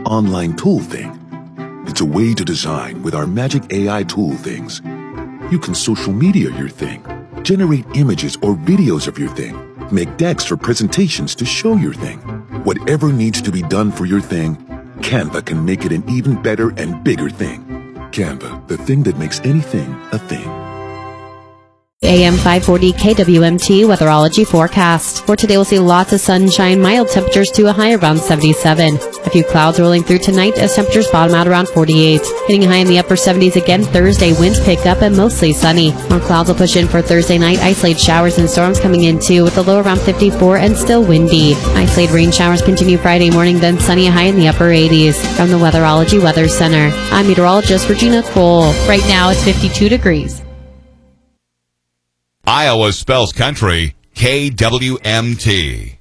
online tool thing. It's a way to design with our magic AI tool things. You can social media your thing, generate images or videos of your thing, make decks for presentations to show your thing. Whatever needs to be done for your thing, Canva can make it an even better and bigger thing. Canva, the thing that makes anything a thing. AM 540 KWMT Weatherology Forecast. For today, we'll see lots of sunshine, mild temperatures to a high around 77. A few clouds rolling through tonight as temperatures bottom out around 48. Hitting high in the upper 70s again Thursday, winds pick up and mostly sunny. More clouds will push in for Thursday night, isolated showers and storms coming in too, with a low around 54 and still windy. Isolated rain showers continue Friday morning, then sunny, high in the upper 80s. From the Weatherology Weather Center, I'm meteorologist Regina Cole. Right now, it's 52 degrees. Iowa Spells Country, KWMT.